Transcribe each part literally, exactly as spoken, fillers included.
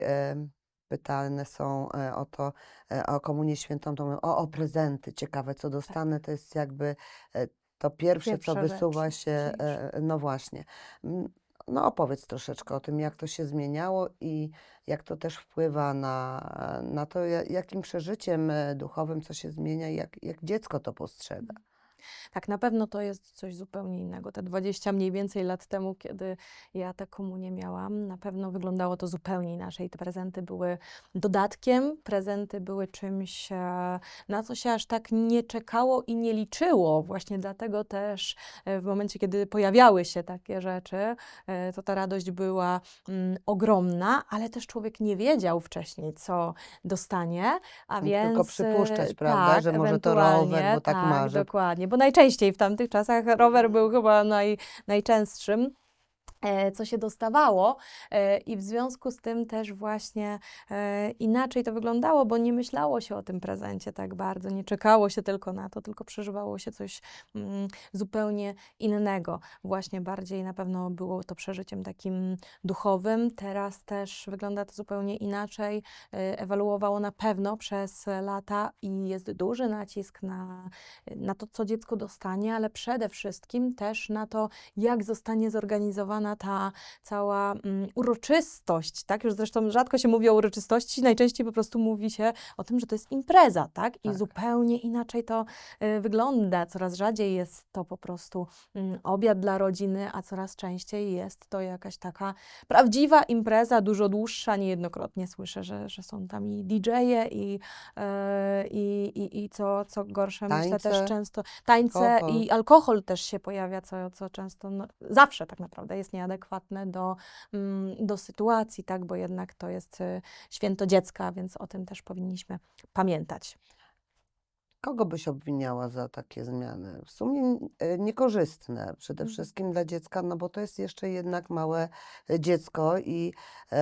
em, pytane są e, o to, e, o Komunię Świętą, to mówią, o, o prezenty, ciekawe co dostanę, Tak, to jest jakby e, to pierwsze, co pierwsza rzecz, wysuwa się, najważniejsza. e, no właśnie. Mm, No opowiedz troszeczkę o tym, jak to się zmieniało i jak to też wpływa na, na to, ja- jakim przeżyciem e, duchowym co się zmienia i jak, jak dziecko to postrzega. Tak, na pewno to jest coś zupełnie innego. Te dwadzieścia mniej więcej lat temu, kiedy ja tę komunię miałam, na pewno wyglądało to zupełnie inaczej. Te prezenty były dodatkiem, prezenty były czymś, e, na co się aż tak nie czekało i nie liczyło. Właśnie dlatego też e, w momencie, kiedy pojawiały się takie rzeczy, e, to ta radość była mm, ogromna, ale też człowiek nie wiedział wcześniej, co dostanie, a Mógł tylko więc e, przypuszczać, prawda, tak, że może to rower, ewentualnie, bo tak tak, marzy. dokładnie, bo najczęściej w tamtych czasach rower był chyba naj, najczęstszym, e, co się dostawało, e, i w związku z tym też właśnie e, inaczej to wyglądało, bo nie myślało się o tym prezencie tak bardzo, nie czekało się tylko na to, tylko przeżywało się coś mm, zupełnie innego. Właśnie bardziej na pewno było to przeżyciem takim duchowym, teraz też wygląda to zupełnie inaczej, e, ewoluowało na pewno przez lata i jest duży nacisk na, na to, co dziecko dostanie, ale przede wszystkim też na to, jak zostanie zorganizowana ta cała mm, uroczystość, tak? Już zresztą rzadko się mówi o uroczystości, najczęściej po prostu mówi się o tym, że to jest impreza, tak? I Tak. zupełnie inaczej to y, wygląda. Coraz rzadziej jest to po prostu mm, obiad dla rodziny, a coraz częściej jest to jakaś taka prawdziwa impreza, dużo dłuższa. Niejednokrotnie słyszę, że, że są tam i didżeje i, e, i, i, i co, co gorsze, myślę też Tańce, często tańce alkohol. i alkohol też się pojawia, co, co często, no, zawsze tak naprawdę jest nieadekwatne do, mm, do sytuacji, tak, bo jednak to jest y, święto dziecka, więc o tym też powinniśmy pamiętać. Kogo byś obwiniała za takie zmiany? W sumie n- e, niekorzystne, przede Mhm. wszystkim dla dziecka, no bo to jest jeszcze jednak małe e, dziecko i,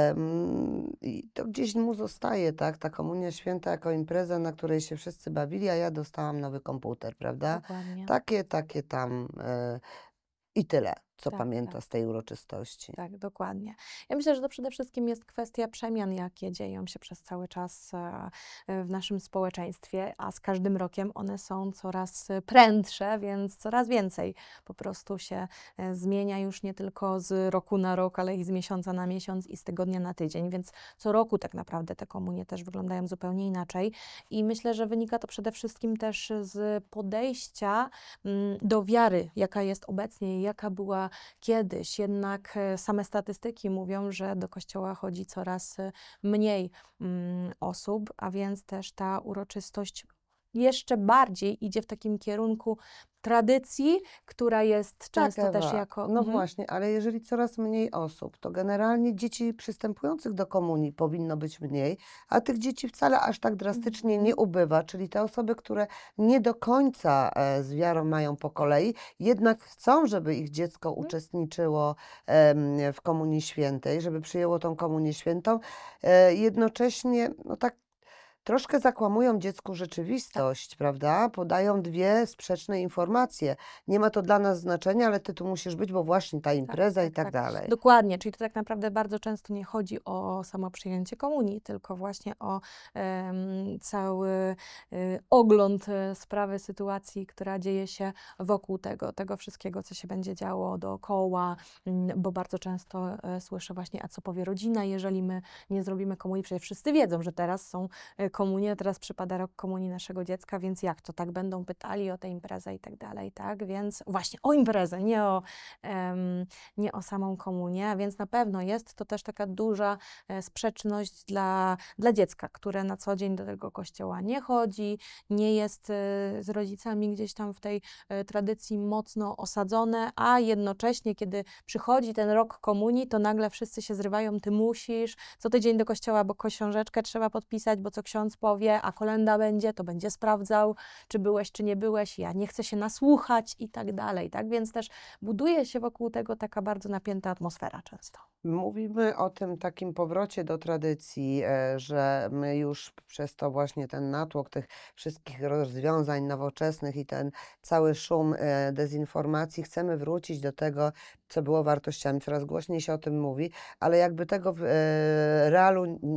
em, i to gdzieś mu zostaje, tak? Ta Komunia Święta jako impreza, na której się wszyscy bawili, a ja dostałam nowy komputer, prawda? Dokładnie. Takie, takie tam e, i tyle, co Tak, tak. pamięta z tej uroczystości. Tak, dokładnie. Ja myślę, że to przede wszystkim jest kwestia przemian, jakie dzieją się przez cały czas e, e, w naszym społeczeństwie, a z każdym rokiem one są coraz e, prędsze, więc coraz więcej po prostu się e, zmienia już nie tylko z roku na rok, ale i z miesiąca na miesiąc i z tygodnia na tydzień, więc co roku tak naprawdę te komunie też wyglądają zupełnie inaczej i myślę, że wynika to przede wszystkim też z podejścia mm, do wiary, jaka jest obecnie i jaka była kiedyś. Jednak e, same statystyki mówią, że do kościoła chodzi coraz e, mniej mm, osób, a więc też ta uroczystość jeszcze bardziej idzie w takim kierunku tradycji, która jest Tak, często też Ewa. jako. No Mhm, właśnie, ale jeżeli coraz mniej osób, to generalnie dzieci przystępujących do komunii powinno być mniej, a tych dzieci wcale aż tak drastycznie nie mhm, ubywa, czyli te osoby, które nie do końca e, z wiarą mają po kolei, jednak chcą, żeby ich dziecko mhm. uczestniczyło em, w Komunii Świętej, żeby przyjęło tą Komunię Świętą, e, jednocześnie, no tak troszkę zakłamują dziecku Tak. rzeczywistość, prawda? Podają dwie sprzeczne informacje. Nie ma to dla nas znaczenia, ale ty tu musisz być, bo właśnie ta Tak, impreza i tak, tak tak. dalej. Dokładnie, czyli to tak naprawdę bardzo często nie chodzi o samo przyjęcie komunii, tylko właśnie o em, cały y, ogląd e, sprawy, sytuacji, która dzieje się wokół tego, tego wszystkiego, co się będzie działo dookoła, mm, bo bardzo często e, słyszę właśnie, a co powie rodzina, jeżeli my nie zrobimy komunii, przecież wszyscy wiedzą, że teraz są e, komunie, teraz przypada rok komunii naszego dziecka, więc jak to, tak będą pytali o tę imprezę i tak dalej, tak, więc właśnie o imprezę, nie o em, nie o samą komunię, więc na pewno jest to też taka duża e, sprzeczność dla, dla dziecka, które na co dzień do tego kościoła nie chodzi, nie jest e, z rodzicami gdzieś tam w tej e, tradycji mocno osadzone, a jednocześnie, kiedy przychodzi ten rok komunii, to nagle wszyscy się zrywają, ty musisz co tydzień do kościoła, bo książeczkę trzeba podpisać, bo co ksiądz ksiądz powie, a kolenda będzie, to będzie sprawdzał, czy byłeś, czy nie byłeś, ja nie chcę się nasłuchać i tak dalej, tak? Więc też buduje się wokół tego taka bardzo napięta atmosfera często. Mówimy o tym takim powrocie do tradycji, e, że my już przez to właśnie ten natłok tych wszystkich rozwiązań nowoczesnych i ten cały szum e, dezinformacji chcemy wrócić do tego, co było wartościami. Coraz głośniej się o tym mówi, ale jakby tego w e, realu